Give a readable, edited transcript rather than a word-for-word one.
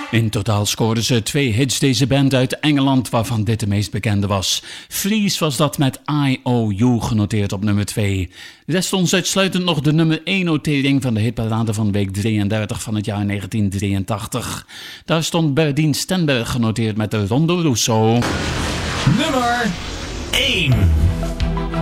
In totaal scoorden ze 2 hits, deze band uit Engeland, waarvan dit de meest bekende was. Fleece was dat met IOU, genoteerd op nummer 2. Rest ons uitsluitend nog de nummer 1 notering van de hitparade van week 33 van het jaar 1983. Daar stond Berdien Stenberg genoteerd met de Rondo Russo. Nummer 1.